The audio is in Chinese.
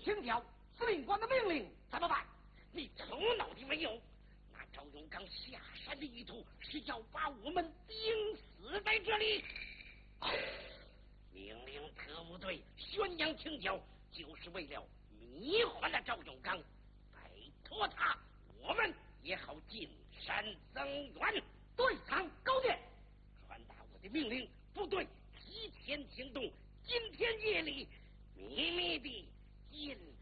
请教司令官的命令怎么办？ 你头脑的没有？那赵永刚下山的意图是要把我们钉死在这里。命令特务队宣扬请教，就是为了迷惑了赵永刚，拜托他，我们也好进山增援。 队长高见， 传达我的命令，部队提前行动，今天夜里秘密地进